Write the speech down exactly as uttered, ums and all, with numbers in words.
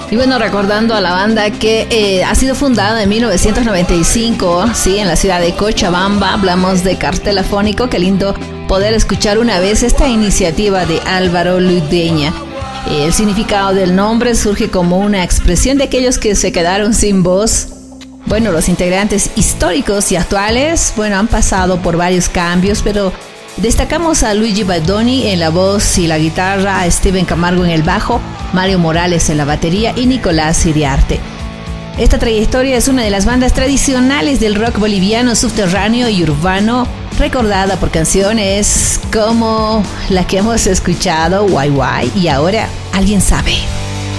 Y bueno, recordando a la banda que eh, ha sido fundada en mil novecientos noventa y cinco, sí, en la ciudad de Cochabamba. Hablamos de Cartel Afónico. Qué lindo poder escuchar una vez esta iniciativa de Álvaro Ludeña. El significado del nombre surge como una expresión de aquellos que se quedaron sin voz. Bueno, los integrantes históricos y actuales, bueno, han pasado por varios cambios, pero destacamos a Luigi Baldoni en la voz y la guitarra, a Steven Camargo en el bajo, Mario Morales en la batería y Nicolás Iriarte. Esta trayectoria es una de las bandas tradicionales del rock boliviano subterráneo y urbano, recordada por canciones como la que hemos escuchado, Guay Guay, y ahora Alguien Sabe.